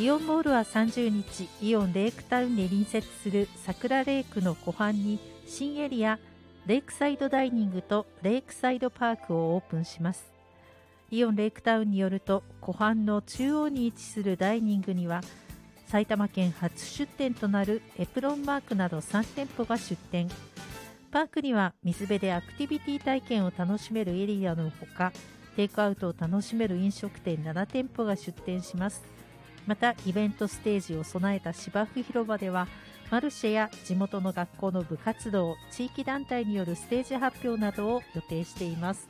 イオンモールは30日、イオンレイクタウンに隣接する桜レイクの湖畔に新エリアレイクサイドダイニングとレイクサイドパークをオープンします。イオンレイクタウンによると、湖畔の中央に位置するダイニングには埼玉県初出店となるエプロンマークなど3店舗が出店。パークには水辺でアクティビティ体験を楽しめるエリアのほか、テイクアウトを楽しめる飲食店7店舗が出店します。またイベントステージを備えた芝生広場では、マルシェや地元の学校の部活動、地域団体によるステージ発表などを予定しています。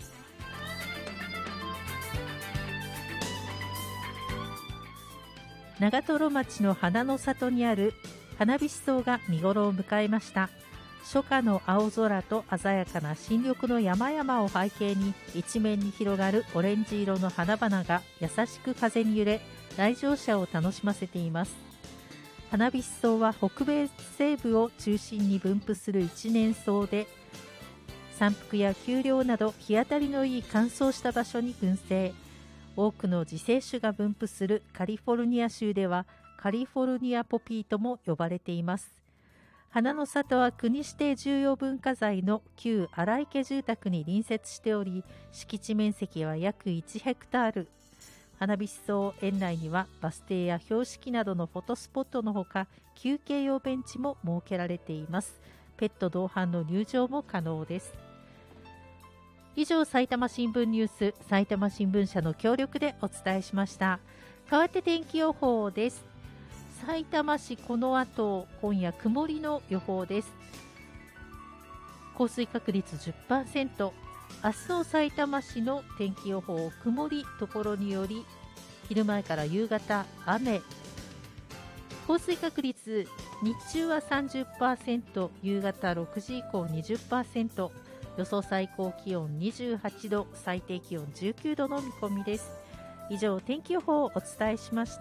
長瀞町の花の里にある花火しそが見頃を迎えました。初夏の青空と鮮やかな新緑の山々を背景に、一面に広がるオレンジ色の花々が優しく風に揺れ、来場者を楽しませています。花火しそは北米西部を中心に分布する一年草で、山腹や丘陵など日当たりのいい乾燥した場所に群生。多くの自生種が分布するカリフォルニア州ではカリフォルニアポピーとも呼ばれています。花の里は国指定重要文化財の旧荒池住宅に隣接しており、敷地面積は約1ヘクタール。花火しそ園内にはバス停や標識などのフォトスポットのほか、休憩用ベンチも設けられています。ペット同伴の入場も可能です。以上、埼玉新聞ニュース、埼玉新聞社の協力でお伝えしました。代わって天気予報です。埼玉市、この後今夜曇りの予報です。降水確率 10%。 明日の埼玉市の天気予報、曇り、ところにより昼前から夕方雨。降水確率、日中は 30%、 夕方6時以降 20%。予想最高気温28度、最低気温19度の見込みです。以上、天気予報をお伝えしました。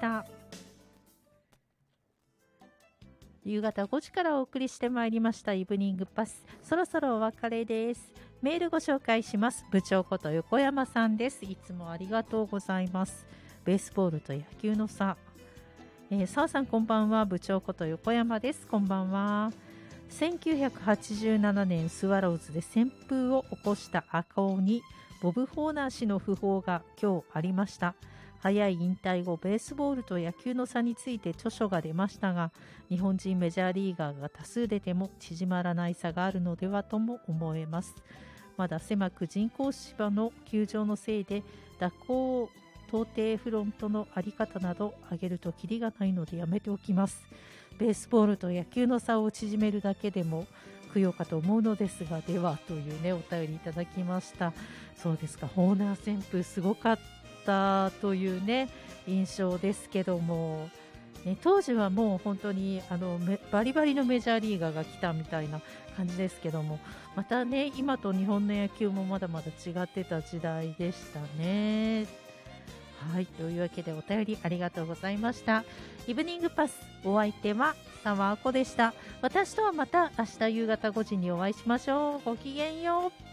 夕方5時からお送りしてまいりましたイブニングパス、そろそろお別れです。メールご紹介します。部長こと横山さんです。いつもありがとうございます。ベースボールと野球の差、澤さんこんばんは。部長こと横山です。こんばんは。1987年スワローズで旋風を起こした赤尾にボブ・ホーナー氏の訃報が今日ありました。早い引退後、ベースボールと野球の差について著書が出ましたが、日本人メジャーリーガーが多数出ても縮まらない差があるのではとも思えます。まだ狭く人工芝の球場のせいで蛇行到底フロントのあり方など挙げるとキリがないのでやめておきます。ベースボールと野球の差を縮めるだけでも供養かと思うのですが、ではというね、お便りいただきました。そうですか、ホーナー旋風すごかったというね印象ですけども、当時はもう本当にバリバリのメジャーリーガーが来たみたいな感じですけども、またね、今と日本の野球もまだまだ違ってた時代でしたね。はい、というわけでお便りありがとうございました。イブニングパス、お相手は澤あこでした。私とはまた明日夕方5時にお会いしましょう。ごきげんよう。